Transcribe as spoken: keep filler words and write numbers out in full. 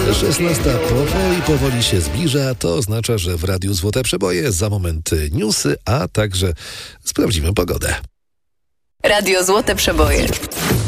szesnasta powoli, powoli się zbliża. To oznacza, że w Radiu Złote Przeboje za moment newsy, a także sprawdzimy pogodę. Radio Złote Przeboje.